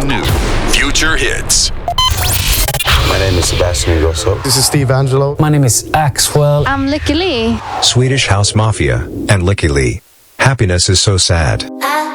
brand new Future Hits. My name is Sebastian Ingrosso. This is Steve Angelo. My name is Axwell. I'm Lykke Li. Swedish House Mafia and Lykke Li. Happiness is so sad.